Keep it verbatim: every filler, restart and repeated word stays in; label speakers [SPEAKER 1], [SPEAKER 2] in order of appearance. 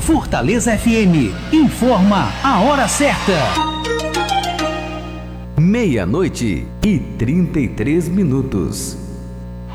[SPEAKER 1] Fortaleza F M informa a hora certa.
[SPEAKER 2] Meia-noite e trinta e três minutos.